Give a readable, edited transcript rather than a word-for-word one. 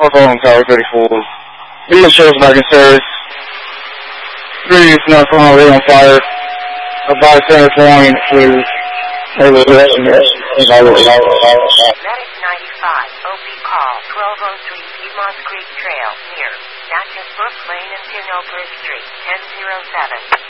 Following Tower 34. Vehicle shows back in service. 3 units North Highway on fire. About center point with Medic 95, OP call 1203 Piedmont Creek Trail near Natchez Brook Lane and Pinot Bridge Street, 1007.